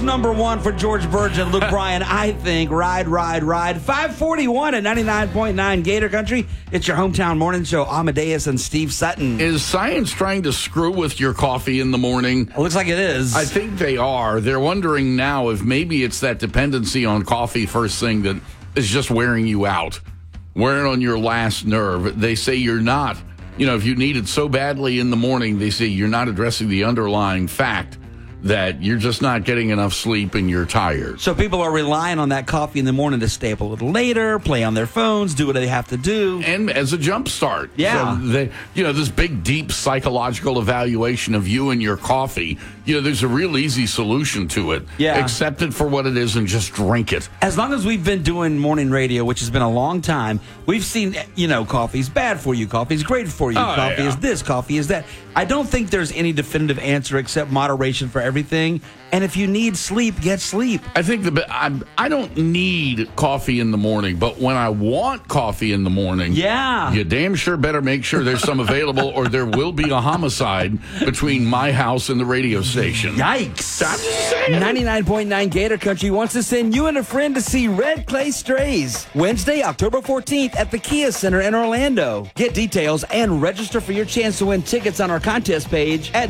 Number one for George Burge and Luke Bryan, I think. Ride. 541 at 99.9 Gator Country. It's your hometown morning show. Amadeus and Steve Sutton. Is science trying to screw with your coffee in the morning? It looks like it is. I think they are. They're wondering now if maybe it's that dependency on coffee first thing that is just wearing you out, wearing on your last nerve. They say you're not, if you need it so badly in the morning, they say you're not addressing the underlying fact that you're just not getting enough sleep and you're tired. So people are relying on that coffee in the morning to stay up a little later, play on their phones, do what they have to do. And as a jump start. Yeah. So this big, deep psychological evaluation of you and your coffee, there's a real easy solution to it. Yeah. Accept it for what it is and just drink it. As long as we've been doing morning radio, which has been a long time, we've seen, coffee's bad for you, coffee's great for you, coffee is this, coffee is that. I don't think there's any definitive answer except moderation for everything. And if you need sleep, get sleep. I think I don't need coffee in the morning, but when I want coffee in the morning, you damn sure better make sure there's some available, or there will be a homicide between my house and the radio station. Yikes. I'm just saying. 99.9 Gator Country wants to send you and a friend to see Red Clay Strays Wednesday, October 14th at the Kia Center in Orlando. Get details and register for your chance to win tickets on our contest page at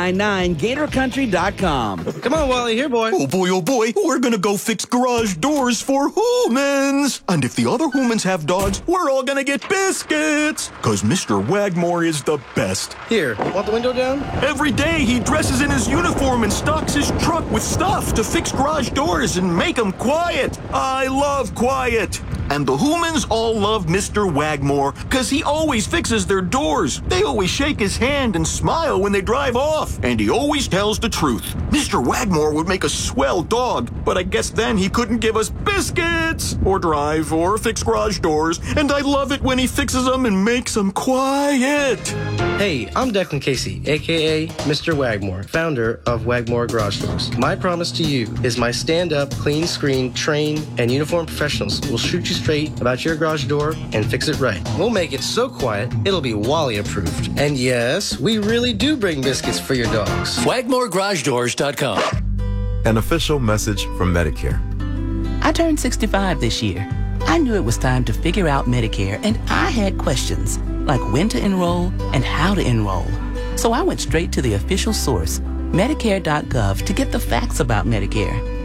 999gatorcountry.com. Come on, Wally, here, boy. Oh, boy, we're gonna go fix garage doors for humans. And if the other humans have dogs, we're all gonna get biscuits. Cause Mr. Wagmore is the best. Here, want the window down? Every day he dresses in his uniform and stocks his truck with stuff to fix garage doors and make them quiet. I love quiet. And the humans all love Mr. Wagmore, cause he always fixes their doors. They always shake his hand and smile when they drive off. And he always tells the truth. Mr. Wagmore would make a swell dog, but I guess then he couldn't give us biscuits, or drive, or fix garage doors. And I love it when he fixes them and makes them quiet. Hey, I'm Declan Casey, a.k.a. Mr. Wagmore, founder of Wagmore Garage Doors. My promise to you is my stand-up, clean-screen, trained, and uniformed professionals will shoot you straight about your garage door and fix it right. We'll make it so quiet, it'll be Wally approved. And yes, we really do bring biscuits for your dogs. WagmoreGarageDoors.com. An official message from Medicare. I turned 65 this year. I knew it was time to figure out Medicare, and I had questions, like when to enroll and how to enroll. So I went straight to the official source, Medicare.gov, to get the facts about Medicare.